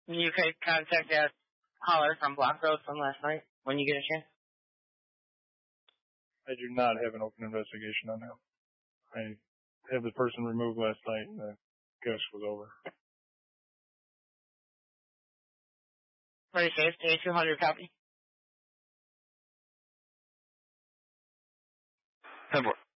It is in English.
You could contact that caller from Block Road from last night when you get a chance. I do not have an open investigation on him. I had the person removed last night and the case was over. Pretty safe. A200 copy. 10-4.